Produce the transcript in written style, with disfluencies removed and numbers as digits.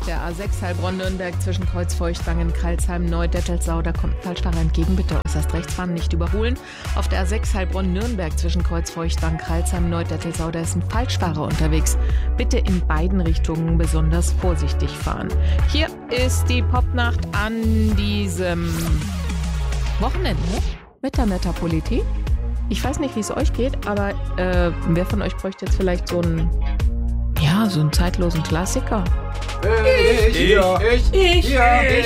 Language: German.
der A6 Heilbronn-Nürnberg zwischen Kreuzfeuchtwangen, Crailsheim, Neu-Dettelsau, da kommt ein Falschfahrer entgegen, bitte äußerst rechts fahren, nicht überholen. Auf der A6 Heilbronn-Nürnberg zwischen Kreuzfeuchtwangen, Crailsheim, Neu-Dettelsau, da ist ein Falschfahrer unterwegs. Bitte in beiden Richtungen besonders vorsichtig fahren. Hier ist die Popnacht an diesem Wochenende mit der Metropolitik. Ich weiß nicht, wie es euch geht, aber wer von euch bräuchte jetzt vielleicht so einen zeitlosen Klassiker? Ich.